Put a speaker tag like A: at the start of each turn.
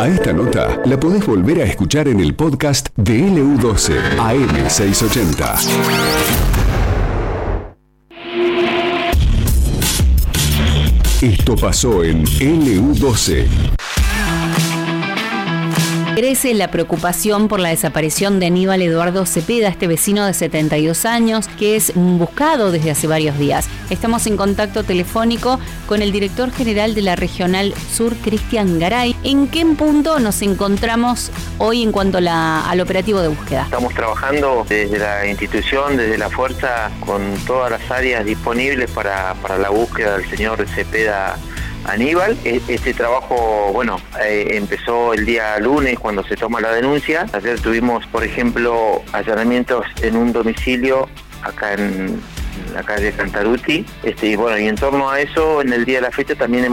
A: A esta nota la podés volver a escuchar en el podcast de LU12 AM680. Esto pasó en LU12.
B: Crece la preocupación por la desaparición de Aníbal Eduardo Cepeda, este vecino de 72 años, que es buscado desde hace varios días. Estamos en contacto telefónico con el director general de la Regional Sur, Cristian Garay. ¿En qué punto nos encontramos hoy en cuanto al operativo de búsqueda?
C: Estamos trabajando desde la institución, desde la fuerza, con todas las áreas disponibles para la búsqueda del señor Cepeda Aníbal. Este trabajo, empezó el día lunes cuando se toma la denuncia. Ayer tuvimos, por ejemplo, allanamientos en un domicilio acá en la calle Cantaruti. Y en torno a eso, en el día de la fecha también